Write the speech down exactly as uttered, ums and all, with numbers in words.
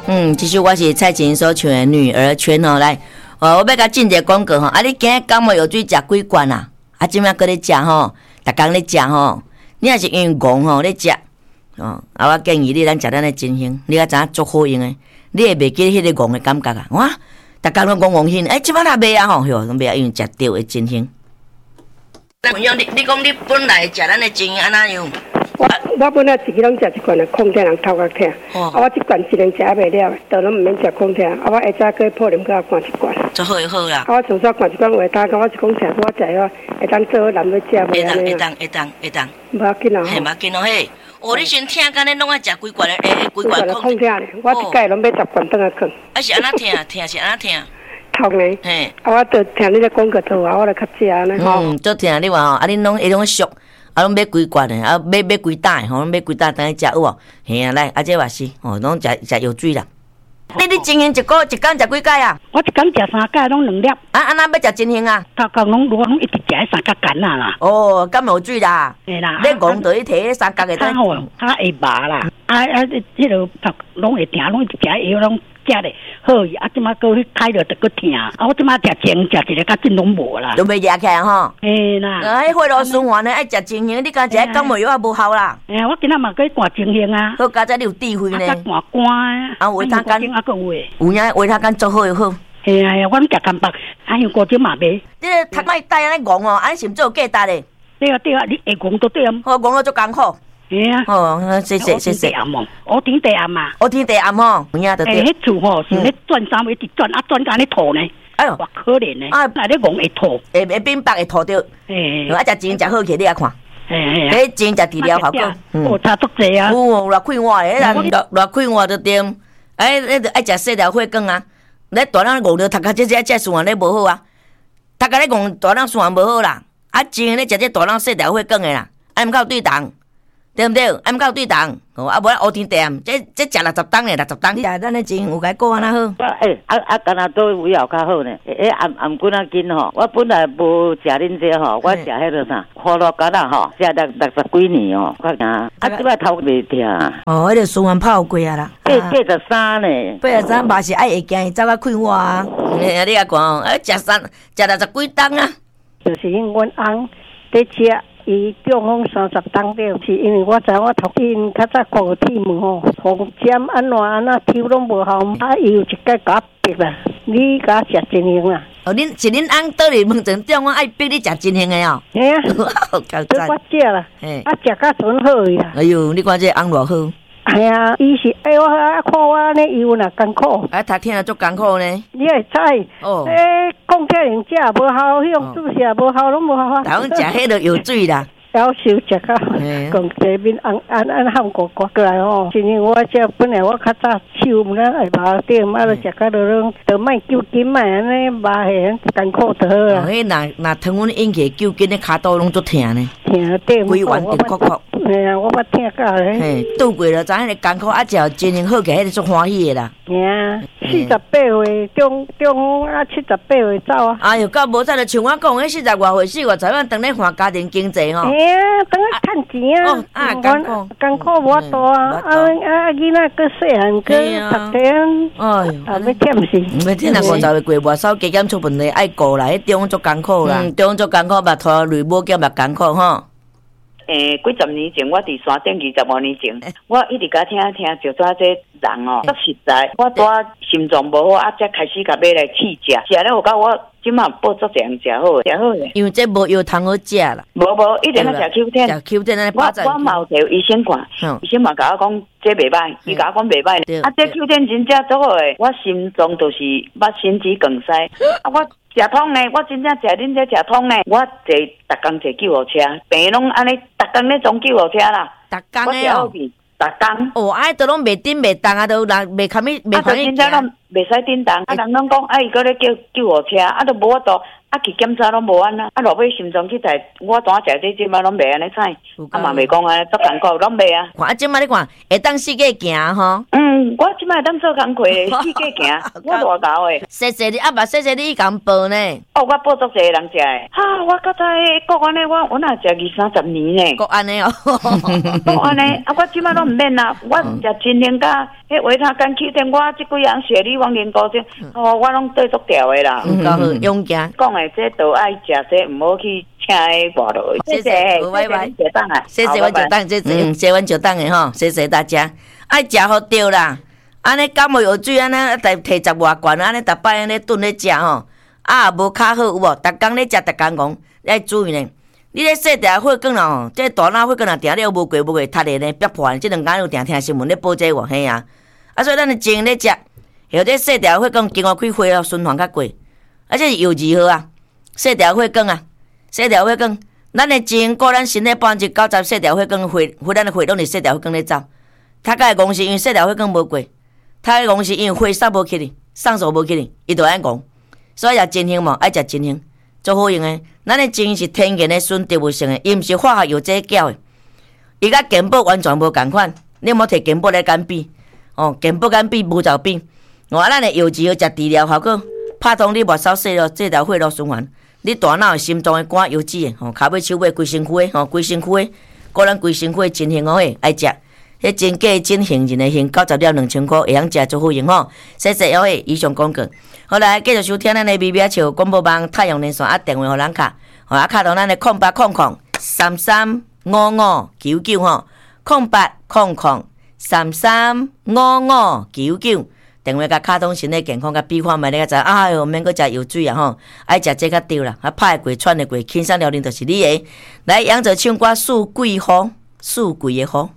嗯，其实我是蔡琴所唱的女儿圈哦，来，哦，我要甲进一个广告吼，啊，你今日感冒药水食几罐啊？啊，即摆搁咧食吼，逐工咧食吼，你若是因为戆吼咧食，哦，啊，我建议你咱食咱的真香，你较知影足好用的，你会袂记迄个戆的感觉啊？哇，逐工拢讲戆香，哎，即摆若袂啊吼，哟，拢袂啊，因为食对的真香。朋友，你你讲你本来食咱的真香安怎样？ 我我本来自己拢食一罐的控体人头壳疼，啊我一罐一年食袂了，倒拢毋免食控体，啊我下早去破啉搁灌一罐。 做好就好啦。 啊我从早灌一罐话，大家我是讲食我食哦，会当做男要食袂安尼。 会当会当会当。 无要紧啊。 嘿，无要紧哦嘿。哦，你先听，敢你拢爱食几罐的？诶，几罐控体咧？我一届拢买十罐倒来放。 啊是安怎听？听是安怎听？ 痛咧。嘿。啊我着听你咧讲个套啊，我来较食安尼。 嗯，做听你话吼，啊恁拢会拢俗。啊，拢买几罐的，啊买买几担的，吼，拢买几担等去食有无？嘿啊，来，啊这嘛是，哦，拢食食药水啦。你你真香一个一工食几盖啊？ 我一工食三盖，拢两粒。 啊啊，那要食真香啊？ 头壳拢拢一直食迄三角干啊啦。 哦，感冒水啦。嘿啦。你戆着去摕迄三角的。 较好，较会麻啦。啊啊，迄落头拢会疼，拢一直食药拢。食咧好伊，啊！即马搁去开了，着搁疼。啊！我即马食精，食一个较真拢无啦。 都袂夹起来吼。 嘿啦。 啊，迄血路循环呢，爱食真香，你敢食感冒药也无效啦。 哎，我今仔嘛搁灌真香啊。 好，加在你有智慧呢。 啊，灌肝啊。 啊，维他干啊，搁有诶。 有影维他干做好又好。 嘿啊，我拢食干巴，啊，香菇椒嘛袂。 你头摆戴安尼戆哦，安尼是毋做价值诶？ 对啊对啊，你会戆都对啊。 好，戆了足艰苦。 嘿啊， 哦，谢谢谢谢。 我顶地暗嘛， 我顶地暗吼，有影得对。 诶，迄厝吼是咧转三尾，一直转啊转甲安尼吐呢。哎呦，哇可怜呢！啊，内咧戆会吐， 会会变白会吐着。诶，啊，食钱食好起，你啊看。诶，迄钱食治疗效果。 哦，差足济啊。 有热快活诶，迄热热快活着对。哎，你着爱食细条血管啊。你大人戆着头壳，这这这循环咧无好啊。头壳咧戆大人循环无好啦。啊，钱咧食这大人细条血管诶啦，啊，毋够对重。对毋对？啊，毋够对重，哦，啊，无咧乌天地，这这食六十担诶，六十担。你食咱诶钱有解顾安那好？ 诶，啊啊，敢若做胃后较好呢。诶，暗暗几啊斤吼，我本来无食恁这吼，我食迄个啥，花落干啦吼，食六六十几年哦，我啊，啊，即摆头袂疼。 哦，迄个循环泡过啊啦。 八八十三呢？ 八十三嘛是爱会惊伊走较快活啊。诶，你啊讲，啊，食三食六十几担啊。 就是因阮翁在食。伊中风三十当了，是因为我知我头因较早看过体问吼，风针安怎安怎抽拢无效，啊伊有一届甲我逼啦，你甲食真香啊！ 哦，恁是恁翁倒嚟问阵中，我爱逼你食真香的哦。 嘿啊， 好够赞！ 我食啦，啊食甲真好伊啊！ 哎呦，你看这翁偌好。 哎呀，伊是哎我啊看我安尼油若艰苦， 啊读听啊足艰苦呢。 你会知？哦，诶，讲起人食无效，迄种注射无效，拢无效啊。 台湾食迄个药水啦。 夭寿食到，讲这边安安安喊过过过来吼。今年我这本来我较早手毋啦会麻点，啊，就食到落，就卖酒精卖安尼麻下艰苦就好啦。 迄若若疼阮引起酒精的骹肚拢足疼呢。 疼对。 规完直哭哭。 嘿啊，我捌听到咧。 嘿，度过了，知影迄个艰苦，啊，食真正好起，迄个足欢喜的啦。 嘿啊，四十八岁中中啊，七十八岁走啊。 哎哟，到无使就像我讲，迄四十外岁、四五十万，当咧看家庭经济吼。 嘿啊，当咧趁钱啊。哦， 啊，艰苦， 艰苦无多啊。啊啊，囡仔搁细汉，搁读册，哎哟，啊，要忝死。 要忝啊，五十岁过外手加减出问题，爱顾啦，迄中足艰苦啦，中足艰苦，目拖累母叫嘛艰苦吼。 诶，几十年前，我伫山顶二十五年前，我一直甲听听就说这人哦，足实在。我拄心脏无好，啊，才开始甲买来试食，食了有甲我即马报足这样食好诶，食好诶。 因为这无药通好食啦。 无无，一定要食 Q 天。 食 Q 天安尼八我我嘛有摕医生看，医生嘛甲我讲这袂歹，伊甲我讲袂歹。啊，这 Q 天真正足好诶，我心脏就是捌心肌梗塞，啊我。食通呢，我真正食恁这食通呢，我坐逐工坐救护车，病拢安尼逐工咧装救护车啦， 逐工诶哦， 逐工。 哦，啊，都拢袂顶袂动啊，都人袂堪咪袂堪伊。啊，真正拢袂使顶动，啊，人拢讲，啊，伊搁咧叫救护车，啊，都无法度，啊，去检查拢无安啊，啊，落尾心脏去台，我当食这即摆拢袂安尼菜，啊嘛袂讲安尼足艰苦，拢袂啊。 看啊，即摆你看，会当四界行吼。 嗯，我即摆当做工课咧，四界行，我偌高诶。 谢谢你，啊嘛谢谢你敢报呢。 哦，我报足侪人食诶。哈，我较早国安尼，我我若食二三十年呢。 国安尼哦， 国安尼，啊，我即摆拢毋免啦，我食真灵甲迄维他干 Q 点，我即几样雪莉王连高精，哦，我拢对足调诶啦。 嗯，够好，勇敢。 讲诶，这都爱食这，毋好去请迄外落。谢谢，拜拜，谢谢啊， 谢谢阮就当，谢谢，嗯，谢阮就当诶吼，谢谢大家。爱食好对啦，安尼感冒药水安尼，摕摕十外罐，安尼逐摆安尼炖咧食吼，啊无较好有无？逐工咧食，逐工讲爱注意呢。你咧细条血管哦，这大脑血管若定了无过无过，塌咧呢憋破，即两工有定听新闻咧报这个嘿啊，啊所以咱就静咧食，或者细条血管经过开血了循环较过，啊这是药二号啊，细条血管啊，细条血管，咱的静顾咱身体百分之九十细条血管血血咱的血拢是细条血管咧走。他甲会讲是因为细条血管无过，他会讲是因为血送无去哩，送数无去哩，伊就安讲。所以食真香嘛，爱食真香，做好用诶。咱诶真是天然诶纯植物性诶，伊毋是化学药剂搅诶。伊甲健保完全无共款，你莫摕健保来干比，哦，健保干比无就比。哦，咱诶药剂要食治疗效果，拍通你末梢细胞这条血路循环，你大脑诶心脏诶肝油脂诶，吼，骹尾手尾规身躯诶，吼，规身躯诶，个人规身躯诶真香哦嘿，爱食。迄真假真杏仁的杏九十粒两千块，会晓食做好用吼。谢谢各位以上广告。好来，继续收听咱的微微笑广播网太阳连线啊，电话互咱卡，吼啊卡到咱的空八空空三三五五九九吼，空八空空三三五五九九。电话甲卡通身体健康甲比看卖咧，个知哎哟，免搁食油水啊吼，爱食这较对啦，啊拍会过喘会过，轻松疗龄就是你的。来，杨者唱歌四季雨，四季的雨。